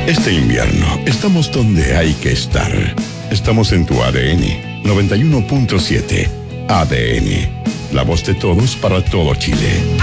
Este invierno estamos donde hay que estar. Estamos en tu ADN 91.7. ADN, la voz de todos para todo Chile.